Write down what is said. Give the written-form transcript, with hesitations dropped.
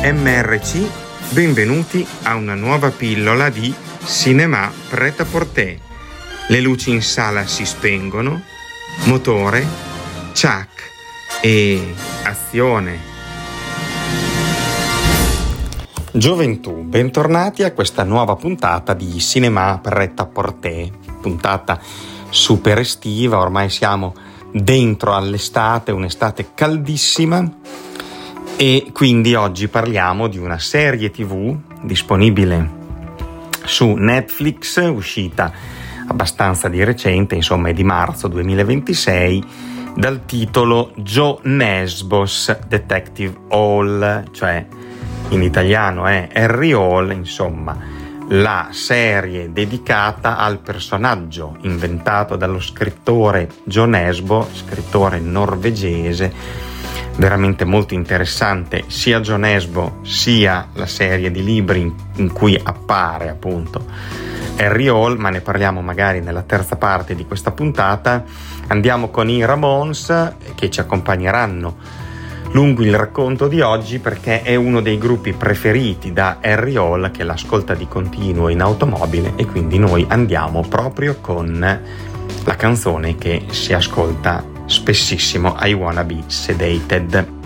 MRC, benvenuti a una nuova pillola di Cinema Pret-à-Porter. Le luci in sala si spengono, motore, ciak e azione. Gioventù, bentornati a questa nuova puntata di Cinema Pret-à-Porter, puntata super estiva. Ormai siamo dentro all'estate, un'estate caldissima, e quindi oggi parliamo di una serie TV disponibile su Netflix, uscita abbastanza di recente, insomma è di marzo 2026, dal titolo Joe Nesbos Detective Hall, cioè in italiano è Harry Hall, insomma la serie dedicata al personaggio inventato dallo scrittore Joe Nesbo, scrittore norvegese. Veramente molto interessante sia Joe Nesbo sia la serie di libri in cui appare appunto Harry Hall, ma ne parliamo magari nella terza parte di questa puntata. Andiamo con i Ramones, che ci accompagneranno lungo il racconto di oggi, perché è uno dei gruppi preferiti da Harry Hall, che l'ascolta di continuo in automobile, e quindi noi andiamo proprio con la canzone che si ascolta spessissimo, I Wanna Be Sedated.